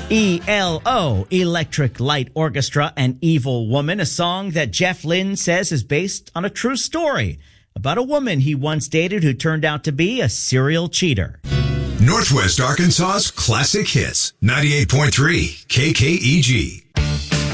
ELO, Electric Light Orchestra, and Evil Woman, a song that Jeff Lynne says is based on a true story about a woman he once dated who turned out to be a serial cheater. Northwest Arkansas's classic hits, 98.3 KKEG.